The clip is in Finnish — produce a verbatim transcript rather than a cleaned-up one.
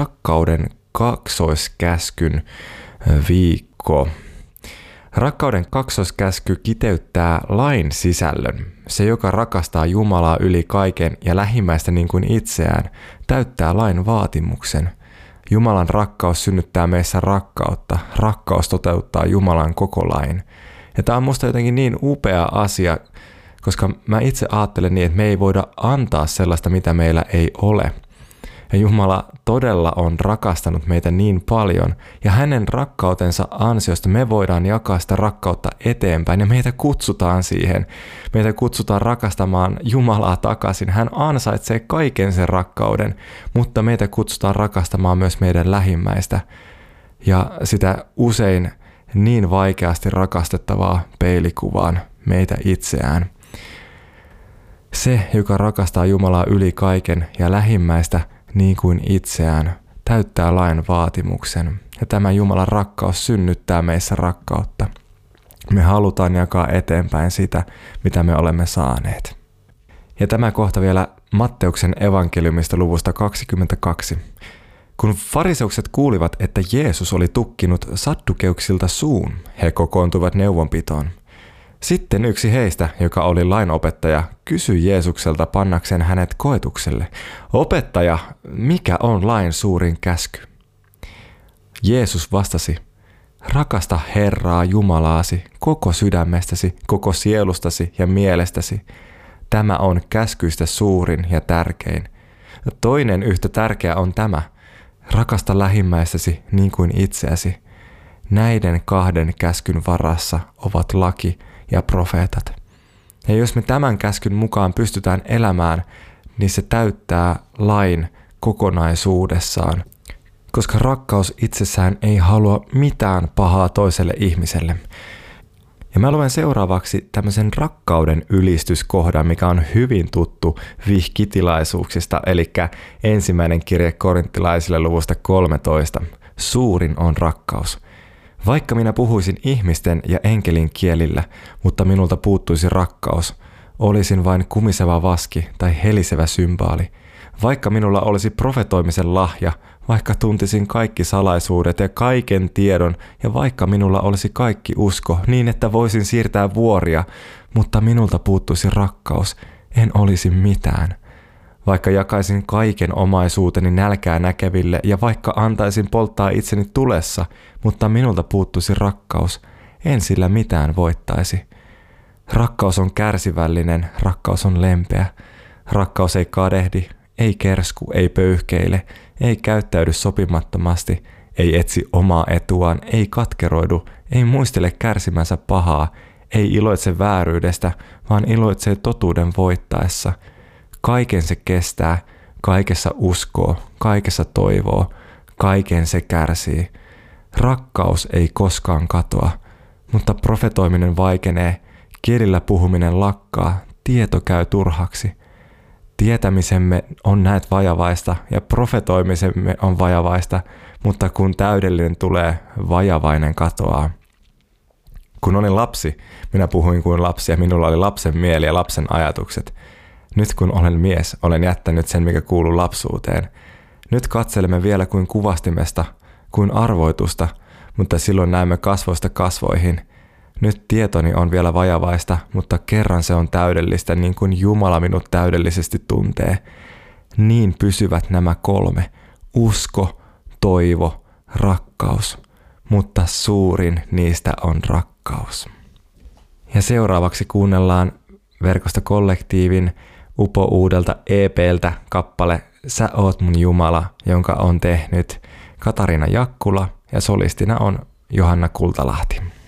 rakkauden kaksoiskäskyn viikko. Rakkauden kaksoiskäsky kiteyttää lain sisällön. Se, joka rakastaa Jumalaa yli kaiken ja lähimmäistä niin kuin itseään, täyttää lain vaatimuksen. Jumalan rakkaus synnyttää meissä rakkautta. Rakkaus toteuttaa Jumalan koko lain. Ja tämä on musta jotenkin niin upea asia, koska mä itse ajattelen niin, että me ei voida antaa sellaista, mitä meillä ei ole. Ja Jumala todella on rakastanut meitä niin paljon, ja hänen rakkautensa ansiosta me voidaan jakaa sitä rakkautta eteenpäin, ja meitä kutsutaan siihen. Meitä kutsutaan rakastamaan Jumalaa takaisin. Hän ansaitsee kaiken sen rakkauden, mutta meitä kutsutaan rakastamaan myös meidän lähimmäistä. Ja sitä usein niin vaikeasti rakastettavaa peilikuvaan meitä itseään. Se, joka rakastaa Jumalaa yli kaiken ja lähimmäistä niin kuin itseään, täyttää lain vaatimuksen. Ja tämä Jumalan rakkaus synnyttää meissä rakkautta. Me halutaan jakaa eteenpäin sitä, mitä me olemme saaneet. Ja tämä kohta vielä Matteuksen evankeliumista luvusta kaksikymmentäkaksi. Kun fariseukset kuulivat, että Jeesus oli tukkinut saddukeuksilta suun, he kokoontuivat neuvonpitoon. Sitten yksi heistä, joka oli lainopettaja, kysyi Jeesukselta pannakseen hänet koetukselle: Opettaja, mikä on lain suurin käsky? Jeesus vastasi: Rakasta Herraa Jumalaasi koko sydämestäsi, koko sielustasi ja mielestäsi. Tämä on käskyistä suurin ja tärkein. Toinen yhtä tärkeä on tämä: rakasta lähimmäistäsi niin kuin itseäsi. Näiden kahden käskyn varassa ovat laki ja profeetat. Ja jos me tämän käskyn mukaan pystytään elämään, niin se täyttää lain kokonaisuudessaan, koska rakkaus itsessään ei halua mitään pahaa toiselle ihmiselle. Ja mä luen seuraavaksi tämmöisen rakkauden ylistyskohdan, mikä on hyvin tuttu vihkitilaisuuksista, eli ensimmäinen kirje korinttilaisille luvusta kolmetoista. Suurin on rakkaus. Vaikka minä puhuisin ihmisten ja enkelin kielillä, mutta minulta puuttuisi rakkaus, olisin vain kumiseva vaski tai helisevä symbaali. Vaikka minulla olisi profetoimisen lahja, vaikka tuntisin kaikki salaisuudet ja kaiken tiedon, ja vaikka minulla olisi kaikki usko, niin että voisin siirtää vuoria, mutta minulta puuttuisi rakkaus, en olisi mitään. Vaikka jakaisin kaiken omaisuuteni nälkää näkeville ja vaikka antaisin polttaa itseni tulessa, mutta minulta puuttuisi rakkaus, en sillä mitään voittaisi. Rakkaus on kärsivällinen, rakkaus on lempeä. Rakkaus ei kadehdi, ei kersku, ei pöyhkeile, ei käyttäydy sopimattomasti, ei etsi omaa etuaan, ei katkeroidu, ei muistele kärsimänsä pahaa, ei iloitse vääryydestä, vaan iloitsee totuuden voittaessa. Kaiken se kestää, kaikessa uskoo, kaikessa toivoo, kaiken se kärsii. Rakkaus ei koskaan katoa, mutta profetoiminen vaikenee, kielillä puhuminen lakkaa, tieto käy turhaksi. Tietämisemme on näet vajavaista ja profetoimisemme on vajavaista, mutta kun täydellinen tulee, vajavainen katoaa. Kun olin lapsi, minä puhuin kuin lapsi ja minulla oli lapsen mieli ja lapsen ajatukset. Nyt kun olen mies, olen jättänyt sen, mikä kuuluu lapsuuteen. Nyt katselemme vielä kuin kuvastimesta, kuin arvoitusta, mutta silloin näemme kasvoista kasvoihin. Nyt tietoni on vielä vajavaista, mutta kerran se on täydellistä, niin kuin Jumala minut täydellisesti tuntee. Niin pysyvät nämä kolme: usko, toivo, rakkaus. Mutta suurin niistä on rakkaus. Ja seuraavaksi kuunnellaan Verkosto Kollektiivin upouudelta E P:ltä kappale Sä oot mun Jumala, jonka on tehnyt Katariina Jakkula ja solistina on Johanna Kultalahti.